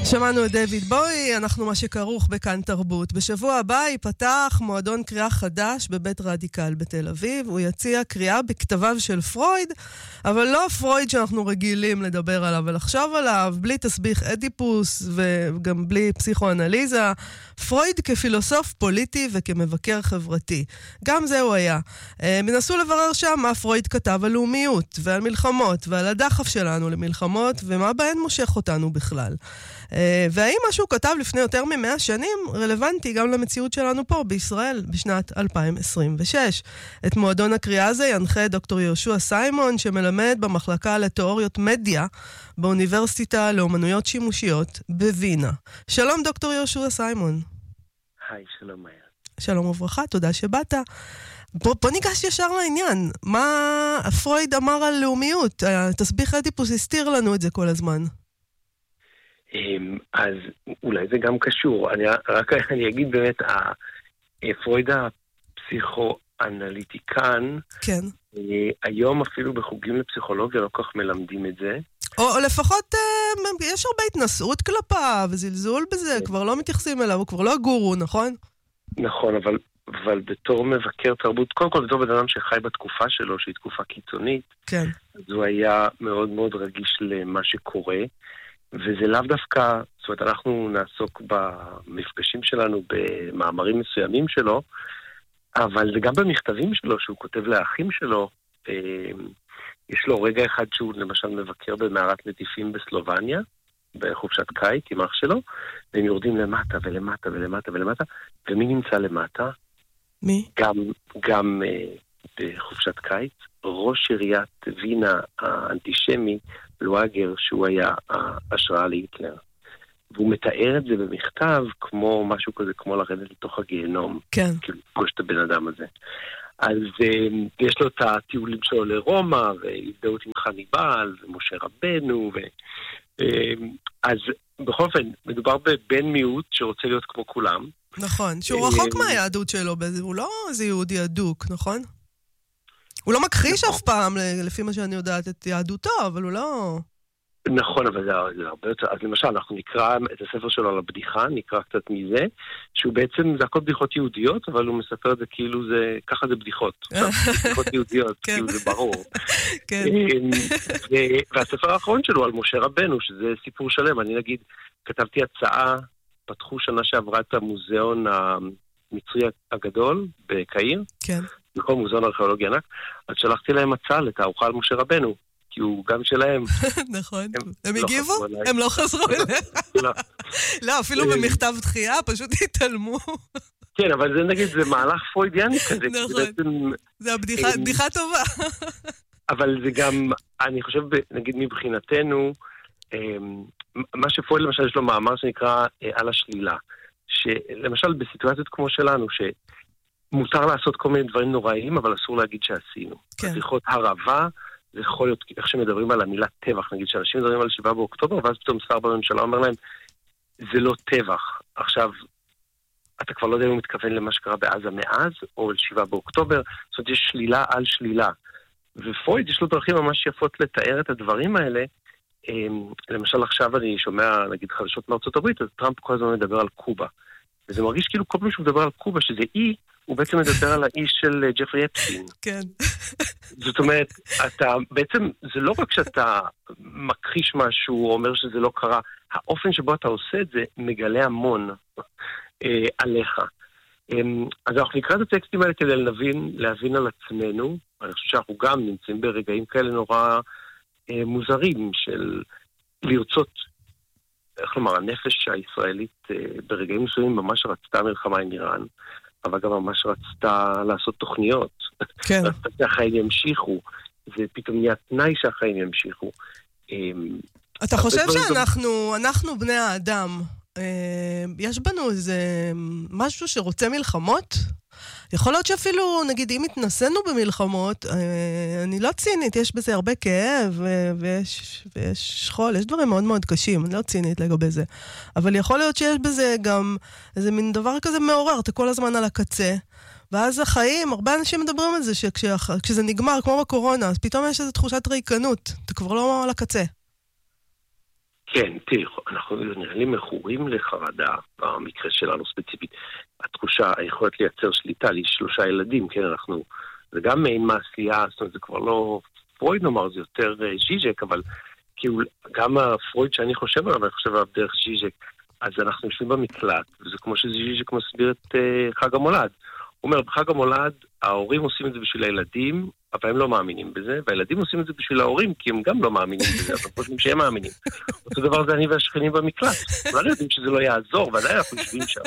שמענו את דיוויד בואי, אנחנו מה שכרוך בכאן תרבות. בשבוע הבא ייפתח מועדון קריאה חדש בבית רדיקל בתל אביב. הוא יציע קריאה בכתביו של פרויד, אבל לא פרויד שאנחנו רגילים לדבר עליו ולחשוב עליו, בלי תסביך אדיפוס וגם בלי פסיכואנליזה. פרויד כפילוסוף פוליטי וכמבקר חברתי. גם זה הוא היה. מנסו לברר שם מה פרויד כתב על לאומיות ועל מלחמות ועל הדחף שלנו למלחמות ומה בהן מושך אותנו בכלל. והאם מה שהוא כתב לפני יותר מ100 שנים רלוונטי גם למציאות שלנו פה בישראל בשנת 2026. את מועדון הקריאה הזה ינחה דוקטור יהושע סיימון, שמלמד במחלקה לתיאוריות מדיה באוניברסיטה לאומנויות שימושיות בווינה. שלום דוקטור יהושע סיימון. היי, שלום מאיה. שלום וברכה, תודה שבאת. בוא ניגש ישר לעניין. מה פרויד אמר על לאומיות? תסביך אדיפוס הסתיר לנו את זה כל הזמן. אז אולי זה גם קשור. אני אגיד באמת, פרויד הפסיכואנליטיקן, כן. היום אפילו בחוגים לפסיכולוגיה לא כך מלמדים את זה. או לפחות יש הרבה התנסות כלפיו וזלזול בזה, כבר לא מתייחסים אליו, הוא כבר לא הגורו, נכון? נכון, אבל בתור מבקר תרבות, קודם כל בתור בן אדם שחי בתקופה שלו, שהיא תקופה קיצונית, כן. אז הוא היה מאוד מאוד רגיש למה שקורה, וזה לאו דווקא, זאת אומרת, אנחנו נעסוק במפגשים שלנו במאמרים מסוימים שלו, אבל זה גם במכתבים שלו, שהוא כותב לאחים שלו. יש לו רגע אחד שהוא למשל מבקר במערת נטיפים בסלובניה, בחופשת קיץ עם אח שלו, והם יורדים למטה ולמטה ולמטה ולמטה, ומי נמצא למטה? מי? גם בחופשת קיץ, ראש עיריית וינה האנטישמי, לואגר, שהוא היה השראה להיטלר. והוא מתאר את זה במכתב כמו משהו כזה, כמו לרדת לתוך הגיהנום. כן. כאילו, פגוש את הבן אדם הזה. אז יש לו את הטיולים שלו לרומא, והזדהות עם חניבל, ומשה רבנו, אז בכל אופן, מדובר בבן מיעוט שרוצה להיות כמו כולם. נכון, שהוא רחוק מהיהדות שלו, הוא לא איזה יהודי אדוק, נכון? הוא לא מכחיש אף פעם, לפי מה שאני יודעת, את יהדותו, אבל הוא לא... נכון, אבל זה הרבה יותר... אז למשל, אנחנו נקרא את הספר שלו על הבדיחה, נקרא קצת מזה, שהוא בעצם, זה הכל בדיחות יהודיות, אבל הוא מספר את זה כאילו זה... ככה זה בדיחות. בדיחות יהודיות, כאילו זה ברור. כן. והספר האחרון שלו על משה רבנו, שזה סיפור שלם, אני נגיד, כתבתי הצעה, פתחו שנה שעברה את המוזיאון המצרי הגדול בקהיר, כן. בכל מוזיאון ארכיאולוגי ענק, אז שלחתי להם הצעה לתערוכה על משה רבנו, כי הוא גם שלהם. נכון. הם הגיבו? הם לא חזרו אליהם? לא, אפילו במכתב דחייה, פשוט התעלמו. כן, אבל זה נגיד, זה מהלך פרוידיאני כזה. נכון. זה הבדיחה טובה. אבל זה גם, אני חושב, נגיד מבחינתנו, מה שפרויד למשל יש לו מאמר שנקרא על השלילה, שלמשל בסיטואציות כמו שלנו, מותר לעשות כל מיני דברים נוראים, אבל אסור להגיד שעשינו. כן. צריכות הרבה, זה יכול להיות איך שמדברים על המילה טבח, נגיד שאנשים מדברים על 7 באוקטובר, ואז פתאום שר בממשלה אומר להם, זה לא טבח. עכשיו, אתה כבר לא יודע אם הוא מתכוון למה שקרה בעזה מאז, או על 7 באוקטובר, זאת אומרת, יש שלילה על שלילה. ופרויד יש לו דרכים ממש יפות לתאר את הדברים האלה. למשל עכשיו אני שומע, נגיד, חדשות מארצות הברית, אז טראמפ כל הזמן מדבר על קובה. וזה מרגיש כאילו כל פעם שהוא מדבר על קובה, שזה אי, הוא בעצם מדבר על האיש של ג'פרי אפשטיין. כן. זאת אומרת, אתה בעצם, זה לא רק שאתה מכחיש משהו או אומר שזה לא קרה, האופן שבו אתה עושה את זה מגלה המון עליך. אז אנחנו נקרא את הטקסטים האלה כדי להבין על עצמנו, אני חושב שאנחנו גם נמצאים ברגעים כאלה נורא מוזרים של לרצות, איך לומר, הנפש הישראלית ברגעים מסוימים ממש רצתה מלחמה עם איראן, אבל גם ממש רצתה לעשות תוכניות. כן. רצתה שהחיים ימשיכו. זה פתאום נהיה תנאי שהחיים ימשיכו. אתה חושב שאנחנו בני האדם, יש בנו איזה משהו שרוצה מלחמות? יכול להיות שאפילו, נגיד, אם התנסינו במלחמות, אני לא צינית, יש בזה הרבה כאב, ויש שכול, יש דברים מאוד מאוד קשים, אני לא צינית לגבי זה. אבל יכול להיות שיש בזה גם איזה מין דבר כזה מעורר, אתה כל הזמן על הקצה, ואז החיים, הרבה אנשים מדברים על זה, שכשזה נגמר, כמו בקורונה, אז פתאום יש איזו תחושת ריקנות, אתה כבר לא על הקצה. כן, תראו, אנחנו נראה לי מכורים לחרדה, במקרה שלנו ספציפית. התחושה, היכולת לייצר שליטה, לי 3 ילדים, כן, אנחנו, זה גם מעין מעשייה, זאת אומרת, זה כבר לא פרויד נאמר, זה יותר ז'יז'ק, אבל כאילו, גם הפרויד שאני חושב עליו, אני חושב עליו דרך ז'יז'ק, אז אנחנו יושבים במקלט, וזה כמו שז'יז'ק מסביר את חג המולד. הוא אומר, בחג המולד, ההורים עושים את זה בשביל הילדים, אבל הם לא מאמינים בזה, והילדים עושים את זה בשביל ההורים, כי הם גם לא מאמינים בזה, אבל חושבים שהם מאמינים. אותו דבר זה אני והשכנים במקלט. אולי יודעים שזה לא יעזור, ועדיין אנחנו יושבים שם.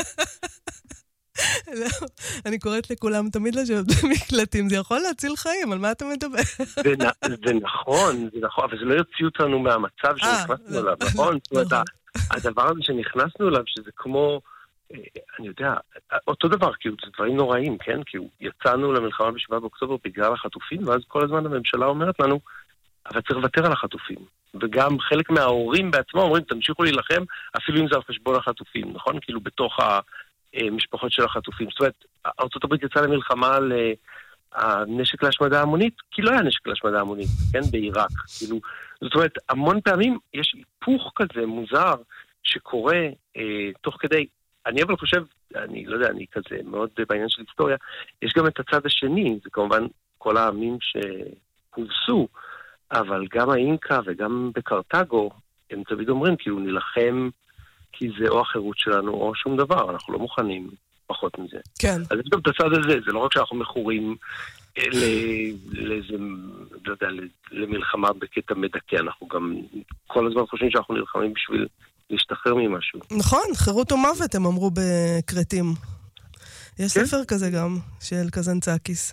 אני קוראת לכולם תמיד לשבת במקלטים, זה יכול להציל חיים, על מה אתה מדבר? זה נכון, אבל זה לא יוציא אותנו מהמצב שנכנסנו אליו, נכון? הדבר הזה שנכנסנו אליו, שזה כמו, אני יודע, אותו דבר, כאילו, זה דברים נוראים, כן? כאילו, יצאנו למלחמה ב7 באוקטובר בגלל החטופים, ואז כל הזמן הממשלה אומרת לנו, אבל צריך לוותר על החטופים. וגם חלק מההורים בעצמם אומרים, תמשיכו להילחם, אפילו אם זה על חשבון החטופים, נכון? כאילו, בתוך המשפחות של החטופים. זאת אומרת, ארצות הברית יצאה למלחמה על הנשק להשמדה המונית, כי לא היה נשק להשמדה המונית, כן? בעיראק. כאילו, זאת אומרת, המון פעמים יש היפוך כזה מוזר שקורה תוך כדי, אני אבל חושב, אני לא יודע, אני כזה מאוד בעניין של היסטוריה, יש גם את הצד השני, זה כמובן כל העמים שהובסו, אבל גם האינקה וגם בקרטגו, הם תמיד אומרים, כאילו נלחם כי זה או החירות שלנו או שום דבר, אנחנו לא מוכנים פחות מזה. כן. אז יש גם את הצד הזה, זה לא רק שאנחנו מכורים לאיזה, לא יודע, למלחמה בקטע מדכא, אנחנו גם כל הזמן חושבים שאנחנו נלחמים בשביל להשתחרר ממשהו. נכון, חירות ומוות הם אמרו בקרטים. יש ספר כזה גם, של קזנצקיס.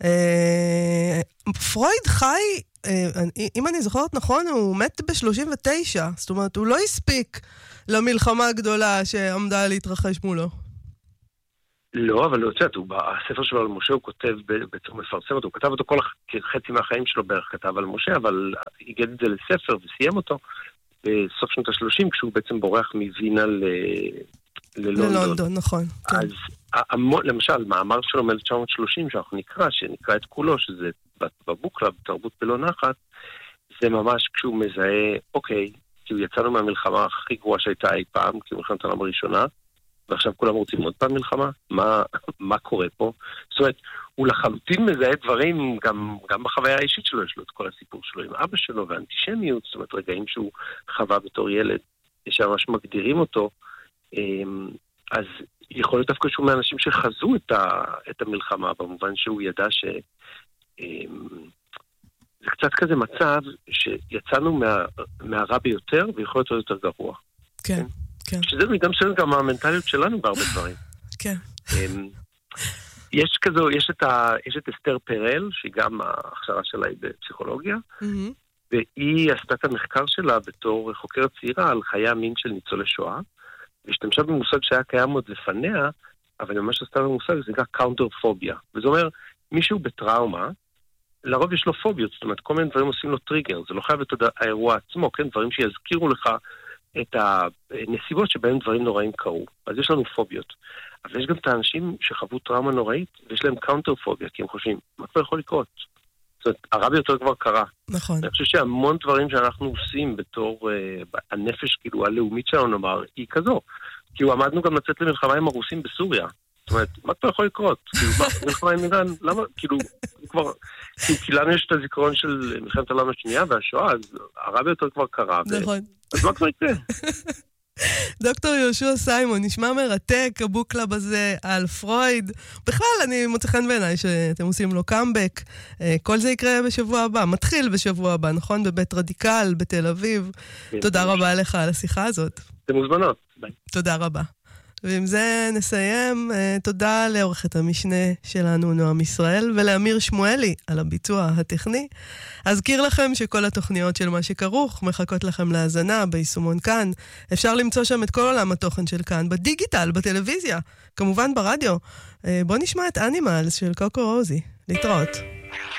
פרויד חי, אם אני זוכרת נכון, הוא מת ב-39, זאת אומרת, הוא לא הספיק למלחמה הגדולה שעמדה להתרחש מולו. לא, אבל לא יודעת, הספר שלו על משה הוא כותב, בעצם הוא מפרסם אותו, הוא כתב אותו כל חצי מהחיים שלו בערך כתב על משה, אבל הגד את זה לספר וסיים אותו בסוף שנות ה-30, כשהוא בעצם בורח מווינה ללונדון, נכון. אז למשל, מאמר שלו מ-1930 שאנחנו נקרא, שנקרא את כולו, שזה בבוקלאב, תרבות בלא נחת, זה ממש כשהוא מזהה, אוקיי, כאילו יצאנו מהמלחמה הכי גרועה שהייתה אי פעם, כאילו מלחמת העולם הראשונה, ועכשיו כולם רוצים עוד פעם מלחמה, מה קורה פה? זאת אומרת, הוא לחלוטין מזהה דברים, גם בחוויה האישית שלו, יש לו את כל הסיפור שלו עם אבא שלו, והאנטישמיות, זאת אומרת, רגעים שהוא חווה בתור ילד, שממש מגדירים אותו, אז יכול להיות דווקא שהוא מהאנשים שחזו את המלחמה, במובן שהוא ידע זה קצת כזה מצב שיצאנו מהרע ביותר, ויכול להיות יותר גרוע. כן, כן. שזה מידה מסוימת גם המנטליות שלנו בהרבה דברים. כן. יש את אסתר פרל, שהיא גם ההכשרה שלה היא בפסיכולוגיה, והיא עשתה את המחקר שלה בתור חוקרת צעירה על חיי המין של ניצולי שואה, והשתמשה במושג שהיה קיים עוד לפניה, אבל ממש עשתה במושג, זה נקרא קאונטרפוביה. וזה אומר, מישהו בטראומה, לרוב יש לו פוביות, זאת אומרת, כל מיני דברים עושים לו טריגר, זה לא חייב את האירוע עצמו, כן? דברים שיזכירו לך את הנסיבות שבהם דברים נוראים קרו. אז יש לנו פוביות. אבל יש גם את האנשים שחוו טראומה נוראית, ויש להם קאונטרפוביה, כי הם חושבים, מה כבר יכול לקרות? זאת אומרת, הרע ביותר כבר קרה. נכון. אני חושב שהמון דברים שאנחנו עושים בתור הנפש, כאילו, הלאומית שלנו, נאמר, היא כזו. כאילו, עמדנו גם לצאת למלחמה עם הרוסים בסוריה. זאת אומרת, מה כבר יכול לקרות? כאילו, מלחמה עם איראן, למה? כאילו, כבר, כי לנו יש את הזיכרון של מלחמת העולם השנייה והשואה, אז הרע ביותר כבר קרה. נכון. אז מה כבר יקרה? דוקטור יהושע סיימון, נשמע מרתק, הבוקלאב הזה על פרויד. בכלל, אני מוצא חן בעיניי שאתם עושים לו קאמבק. כל זה יקרה בשבוע הבא, מתחיל בשבוע הבא, נכון? בבית רדיקל, בתל אביב. תודה רבה לך על השיחה הזאת. אתם מוזמנות. ביי. תודה רבה. ועם זה נסיים. תודה לעורכת המשנה שלנו נועם ישראל ולאמיר שמואלי על הביצוע הטכני. אזכיר לכם שכל התוכניות של מה שכרוך מחכות לכם להאזנה ביישומון כאן. אפשר למצוא שם את כל עולם התוכן של כאן, בדיגיטל, בטלוויזיה, כמובן ברדיו. בוא נשמע את אנימלס של קוקו רוזי. להתראות.